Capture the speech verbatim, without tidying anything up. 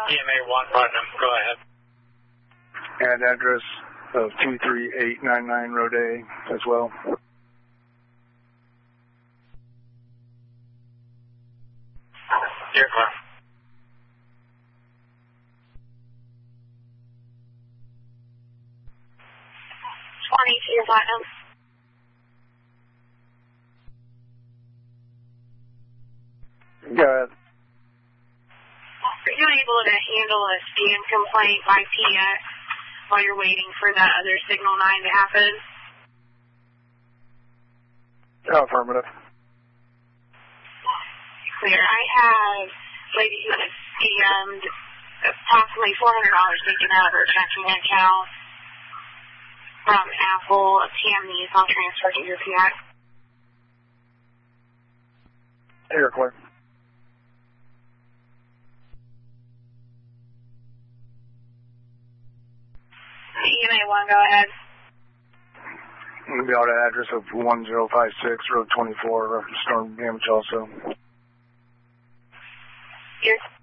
E M A one Putnam, go ahead. And address of two three eight nine nine Road A as well. You're clear. twenty-two Putnam. Go ahead. Are you able to handle a spam complaint by P X while you're waiting for that other Signal nine to happen? Oh, affirmative. Clear. I have a lady who was scammed approximately four hundred dollars taken out of her checking account from Apple, Tammy, so I'll transfer to your P X. You're clear. E M A one, go ahead. We'll be out at address of one zero five six Road twenty-four, storm damage also. You're